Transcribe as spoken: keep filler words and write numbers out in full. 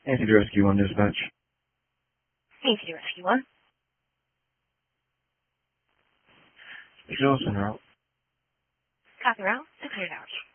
Nancy to Rescue one, dispatch. Nancy to Rescue one. Speak to Wilson, route. Copy route, six hundred hours.